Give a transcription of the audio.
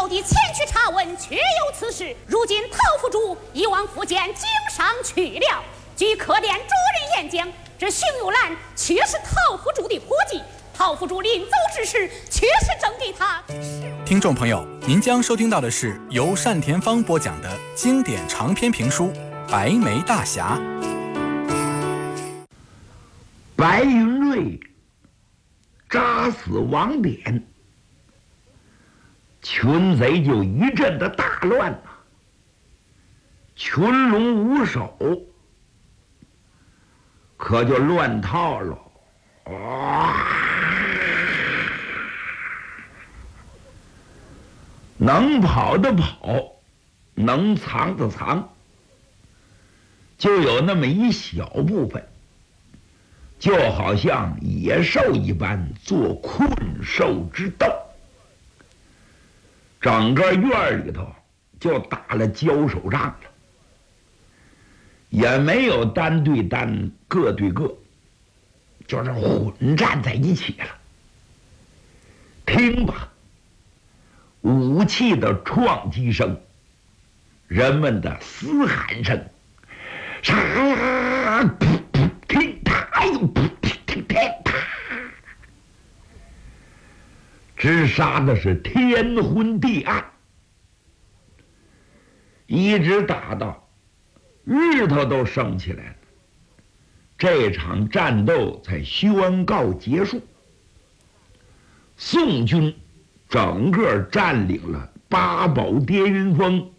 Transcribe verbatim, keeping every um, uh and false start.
地前去查问，确有此事。如今陶府主已往福建经商去了。据客店主人言讲，这邢玉兰确是陶府主的伙计。陶府主临走之时，确实赠给他。 听众朋友，您将收听到的是由单田芳播讲的经典长篇评书《白眉大侠》。 白云瑞扎死王典，群贼就一阵的大乱呐、啊，群龙无首，可就乱套了。哇！能跑的跑，能藏的藏，就有那么一小部分，就好像野兽一般做困兽之斗。整个院里头就打了交手仗了，也没有单对单、个对个，就是混战在一起了。听吧，武器的撞击声，人们的嘶喊声，啥呀？噗噗听他又噗噗听他，直杀的是天昏地暗，一直打到日头都升起来了，这场战斗才宣告结束。宋军整个占领了八宝跌云峰